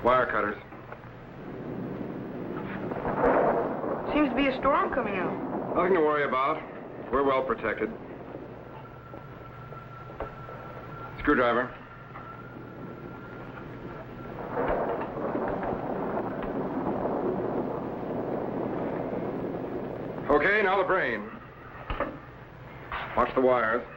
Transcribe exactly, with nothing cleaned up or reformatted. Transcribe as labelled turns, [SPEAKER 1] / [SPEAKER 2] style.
[SPEAKER 1] Wire cutters.
[SPEAKER 2] Seems to be a storm coming out.
[SPEAKER 1] Nothing to worry about. We're well protected. Screwdriver. Okay, now the brain. Watch the wires.